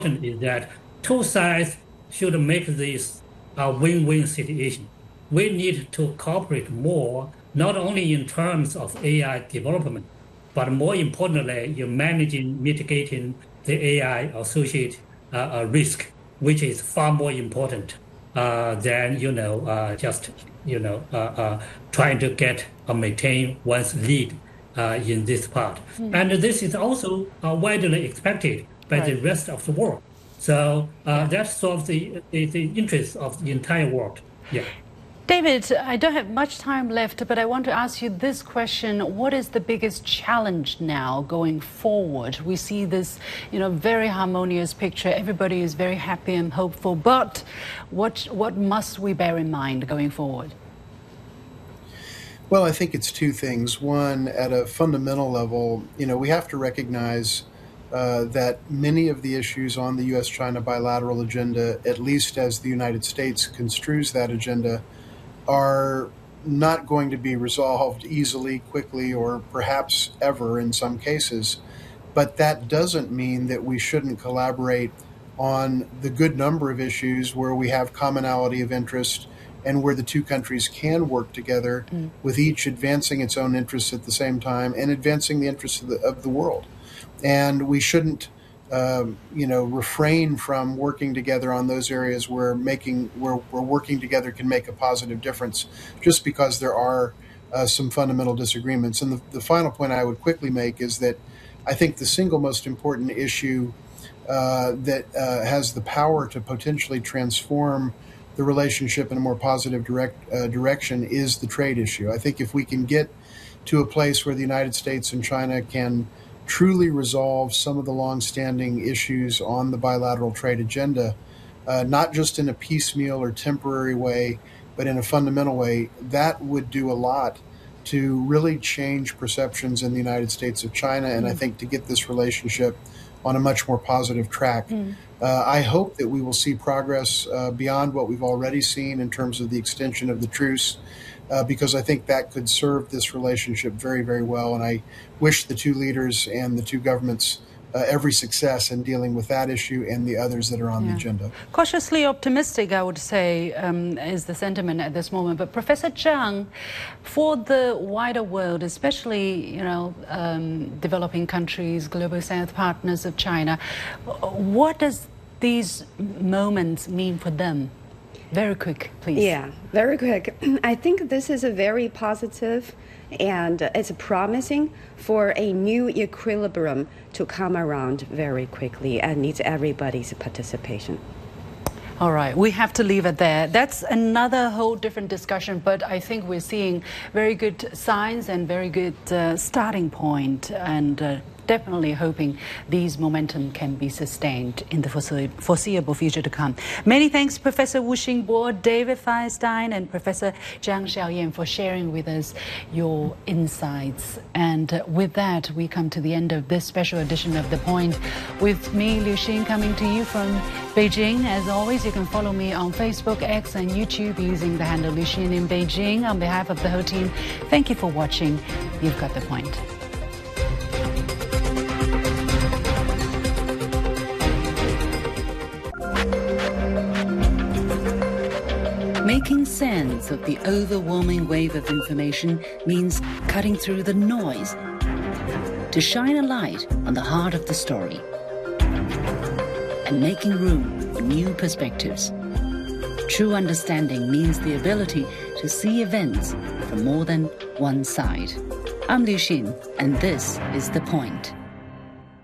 is that two sides should make this a win-win situation. We need to cooperate more, not only in terms of AI development, but more importantly, in managing, mitigating the AI associated risk, which is far more important than just trying to get or maintain one's lead in this part. And this is also widely expected by the rest of the world. So that solves the interests of the entire world. Yeah. David, I don't have much time left, but I want to ask you this question. What is the biggest challenge now going forward? We see this, very harmonious picture. Everybody is very happy and hopeful. But what must we bear in mind going forward? Well, I think it's two things. One, at a fundamental level, we have to recognize that many of the issues on the U.S.-China bilateral agenda, at least as the United States construes that agenda, are not going to be resolved easily, quickly, or perhaps ever in some cases. But that doesn't mean that we shouldn't collaborate on the good number of issues where we have commonality of interest and where the two countries can work together, with each advancing its own interests at the same time and advancing the interests of the world. And we shouldn't refrain from working together on those areas where working together can make a positive difference, just because there are some fundamental disagreements. And the final point I would quickly make is that I think the single most important issue that has the power to potentially transform the relationship in a more positive direction is the trade issue. I think if we can get to a place where the United States and China can truly resolve some of the long-standing issues on the bilateral trade agenda, not just in a piecemeal or temporary way, but in a fundamental way, that would do a lot to really change perceptions in the United States of China, and I think to get this relationship on a much more positive track. I hope that we will see progress beyond what we've already seen in terms of the extension of the truce, because I think that could serve this relationship very, very well. And I wish the two leaders and the two governments every success in dealing with that issue and the others that are on the agenda. Cautiously optimistic, I would say, is the sentiment at this moment. But Professor Zhang, for the wider world, especially, developing countries, global south partners of China, what does these moments mean for them? Very quick, please. Yeah, very quick. I think this is a very positive and it's promising for a new equilibrium to come around very quickly and needs everybody's participation. All right, we have to leave it there. That's another whole different discussion, but I think we're seeing very good signs and very good starting point, and definitely hoping these momentum can be sustained in the foreseeable future to come. Many thanks, Professor Wu Xingbo, David Firestein, and Professor Zhang Xiaoyan for sharing with us your insights. And with that, we come to the end of this special edition of The Point. With me, Liu Xin, coming to you from Beijing. As always, you can follow me on Facebook, X, and YouTube using the handle Liu Xin in Beijing. On behalf of the whole team, thank you for watching. You've got The Point. Making sense of the overwhelming wave of information means cutting through the noise to shine a light on the heart of the story and making room for new perspectives. True understanding means the ability to see events from more than one side. I'm Liu Xin, and this is The Point.